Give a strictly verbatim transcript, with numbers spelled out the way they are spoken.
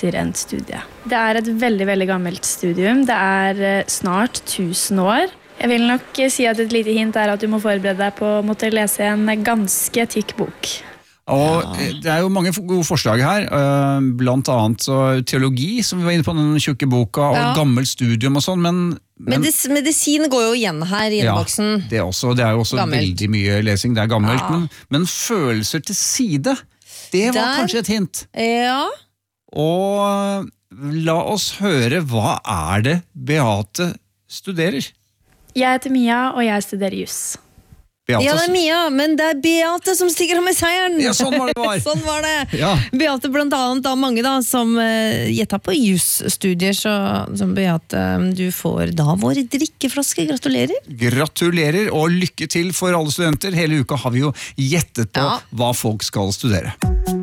etterent studie. Det er et veldig, veldig gammelt studium. Det er snart tusen år. Jeg vil nok si at et lite hint er at du må forberede deg på å måtte lese en ganske tykk bok. Og det er jo mange gode forslag her, blant annet så teologi, som vi var inne på, den tjukke boka, og ja. Gammelt studium og sånn, men... men Medis, medisin går jo igjen her i innboksen. Ja, det er, også, det er jo også gammelt. Veldig mye lesing, det er gammelt, ja. men, men følelser til side, det var Der, kanskje et hint. Ja. Og la oss høre, hva er det Beate studerer? Jeg heter Mia, og jeg studerer juss. Beate, ja, det er Mia, men det er Beate som stikker av med seieren. Ja, sånn var det var. sånn var det. Ja. Beate blant annet av mange da, som uh, gjettet på juss-studier, så som Beate, du får da vår drikkeflaske. Gratulerer. Gratulerer, og lykke til for alle studenter. Hele uka har vi jo gjettet på ja. Hva folk skal studere.